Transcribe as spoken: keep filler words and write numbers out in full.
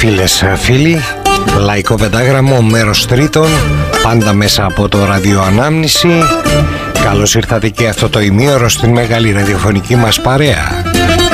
Φίλες, φίλοι, Λαϊκό Πεντάγραμμο, μέρος τρίτον, πάντα μέσα από το ραδιοανάμνηση. Καλώς ήρθατε και αυτό το ημίωρο στην μεγάλη ραδιοφωνική μας παρέα.